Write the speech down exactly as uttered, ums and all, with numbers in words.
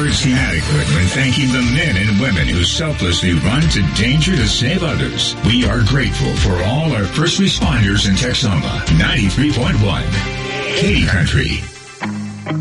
words inadequate when thanking the men and women who selflessly run to danger to save others. We are grateful for all our first responders in Texoma. ninety-three point one. Katy Country.